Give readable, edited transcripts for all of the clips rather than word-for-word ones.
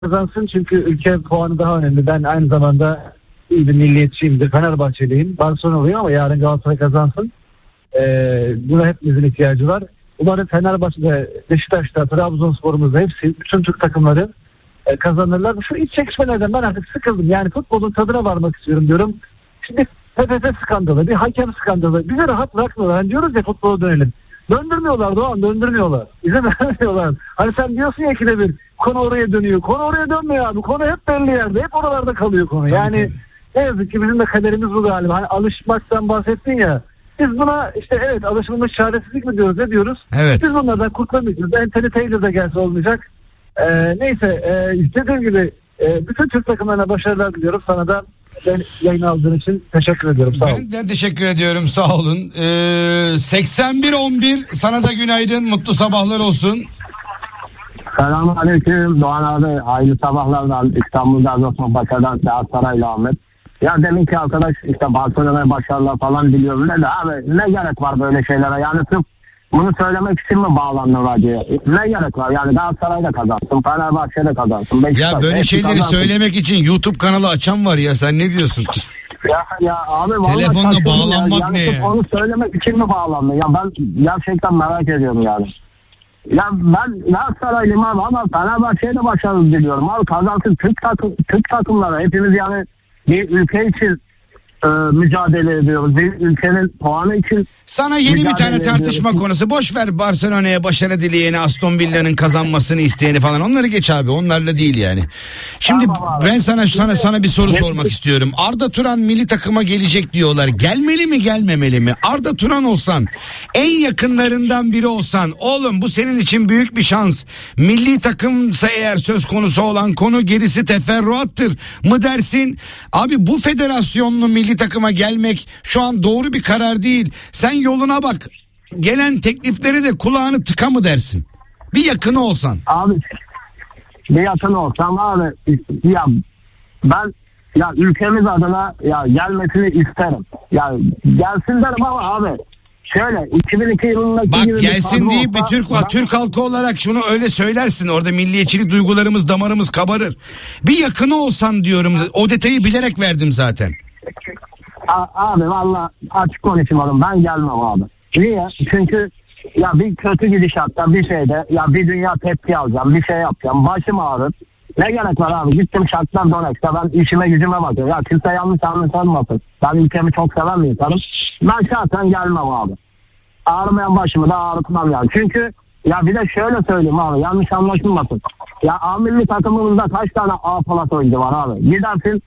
kazansın çünkü ülke puanı daha önemli. Ben aynı zamanda iyi bir milliyetçiyimdir. Fenerbahçeliyim. Barcelona'lıyım ama yarın Galatasaray kazansın. Buna hepimizin ihtiyacı var. Umarım Fenerbahçe'de, Beşiktaş'ta, Trabzonspor'umuzda hepsi, bütün Türk takımları kazanırlar. Şu iç çekişmelerden ben artık sıkıldım. Yani futbolun tadına varmak istiyorum diyorum. Şimdi TFF skandalı, bir hakem skandalı. Bize rahat bırakmıyorlar. Hani diyoruz ya futbola dönelim. Döndürmüyorlar Doğan, döndürmüyorlar. İzin vermiyorlar. Hani sen diyorsun ya ikide bir konu oraya dönüyor. Konu oraya dönmüyor abi. Konu hep belli yerde. Hep oralarda kalıyor konu. Yani ne yazık ki bizim de kaderimiz bu galiba. Hani alışmaktan bahsettin ya. Biz buna işte evet alışılmış çaresizlik mi diyoruz, ne diyoruz? Evet. Biz bunlardan kurtulamayacağız. Anthony Taylor da gelse olmayacak. Neyse dediğim gibi bütün Türk takımlarına başarılar diliyorum. Sana da ben yayın aldığın için teşekkür ediyorum. Sağ olun. Ben teşekkür ediyorum. Sağ olun. 81-11 sana da günaydın. Mutlu sabahlar olsun. Selamünaleyküm Doğan abi. Hayırlı sabahlardan İstanbul'da Başarı'dan Seyahat Ahmet. Ya deminki arkadaş işte Barcelona'ya başarılar falan diliyorum de abi ne gerek var böyle şeylere? Yani sırf bunu söylemek için mi bağlandılar diye? Ne gerek var? Yani Galatasaray'da kazansın, Fenerbahçe'de kazansın. Beşiktaş, Ya böyle şeyleri kazansın. Söylemek için YouTube kanalı açan var ya, sen ne diyorsun? Ya abi telefonla bağlanmak ya. ne ya? Onu söylemek için mi bağlandı? Ya ben gerçekten merak ediyorum yani. Ya ben Galatasaraylıyım abi ama Fenerbahçe'ye de başarılı diliyorum. Abi kazansın Türk takımları hepimiz yani bir ülke için mücadele ediyoruz. Bir ülkenin puanı için. Sana yeni bir tane tartışma konusu. Boş ver Barcelona'ya başarı dileyeni, Aston Villa'nın kazanmasını isteyeni falan. Onları geç abi. Onlarla değil yani. Şimdi tamam ben sana bir soru sormak istiyorum. Arda Turan milli takıma gelecek diyorlar. Gelmeli mi, gelmemeli mi? Arda Turan olsan, en yakınlarından biri olsan, oğlum bu senin için büyük bir şans. Milli takımsa eğer söz konusu olan konu, gerisi teferruattır mı dersin? Abi bu federasyonlu milli takıma gelmek şu an doğru bir karar değil. Sen yoluna bak. Gelen teklifleri de kulağını tıka mı dersin? Bir yakını olsan. Abi bir yakını olsam abi ya ben ya ülkemiz adına ya gelmesini isterim. Ya gelsin derim ama abi şöyle 2002 yılındaki bak gibi gelsin deyip bir olsa, Türk halkı olarak şunu öyle söylersin. Orada milliyetçilik duygularımız, damarımız kabarır. Bir yakını olsan diyorum. O detayı bilerek verdim zaten. Abi valla açık konuşayım ben gelmem abi. Niye? Çünkü ya bir kötü gidişatta bir şeyde ya bir dünya tepki alacağım, bir şey yapacağım, başım ağrır. Ne gerek var abi? Gittim Shakhtar Donetsk'te, ben işime gücüme bakıyorum. Ya kimse yanlış anlaşılmasın. Ben ülkemi çok seven bir insanım. Ben şahsen gelmem abi. Ağrımayan başımı da ağrıtmam yani. Çünkü ya bir de şöyle söyleyeyim abi, yanlış anlaşılmasın. Ya A milli takımımızda kaç tane A plus oyuncu var abi? Gidersin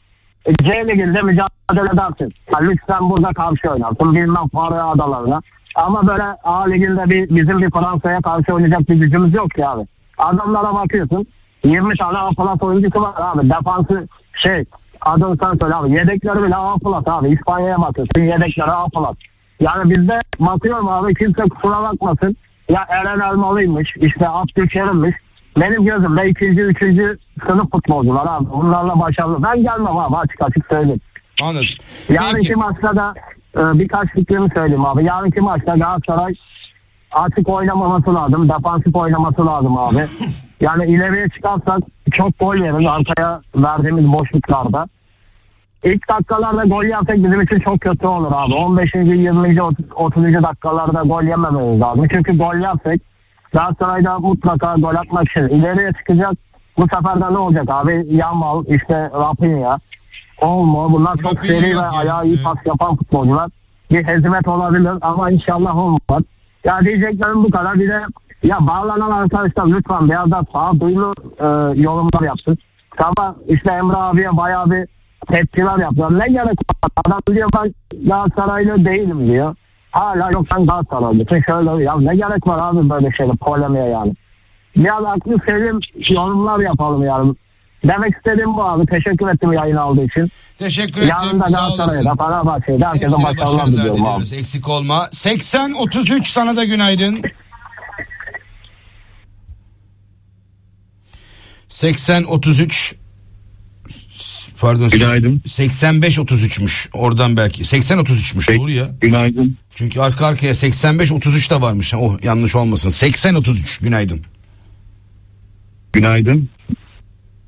C Ligi'nde mücadele edersin. Ya Lüksemburg'a karşı oynarsın, bilmem Faroe Adalarına. Ama böyle A Ligi'nde bizim bir Fransa'ya karşı oynayacak bir gücümüz yok ki abi. Adamlara bakıyorsun, 20 tane A plus oyuncusu var abi. Defansı adını sen söyle abi. Yedekleri bile A plus abi. İspanya'ya bakıyorsun, yedekleri A plus. Yani bizde bakıyorum abi, kimse kusura bakmasın. Ya Eren Elmalı'ymış, işte Abdülkerim'miş. Benim gözümde 2. 3. sınıf futbolcular abi. Bunlarla başarılı. Ben gelmem abi, açık söyleyeyim. Anladım. Yarınki maçta da birkaç fikrimi söyleyeyim abi. Yarınki maçta Galatasaray açık oynamaması lazım. Defansif oynaması lazım abi. Yani ileriye çıkarsak çok gol yeriz arkaya verdiğimiz boşluklarda. İlk dakikalarda gol yersek bizim için çok kötü olur abi. 15. 20. 30. dakikalarda gol yemememiz lazım. Çünkü gol yersek Galatasaray'da mutlaka gol atmak için ileriye çıkacak. Bu sefer de ne olacak abi? Yamal, işte Rafinha, Olmo. Bunlar çok seri ve ayağı iyi pas yapan futbolcular. Bir hezimet olabilir ama inşallah olmaz. Ya diyeceklerim bu kadar. Bir de ya bağlanan arkadaşlar lütfen biraz da sağduyulu yorumlar yapsın. Sabah işte Emre abiye bayağı bir tepkiler yaptılar. Ne gerek var? Adam diyor ben Galatasaraylı değilim diyor. Hala yok sen Galatasaraylısın. Şöyle ya ne gerek var abi böyle şeyle polemiğe yani. Biraz aklı selim yorumlar yapalım yani. Demek istediğim bu abi. Teşekkür ettim yayın aldığı için. Teşekkür ettim. Yarın da Galatasaray'da, Fenerbahçe'de herkese başarılar diliyorum abi. Eksik olma. 80-33 sana da günaydın. 80-33 pardon. Günaydın. 85-33'müş. Oradan belki. 80-33'müş olur ya. Günaydın. Çünkü arka arkaya 85-33 de varmış. Oh yanlış olmasın. 80-33 günaydın. Günaydın.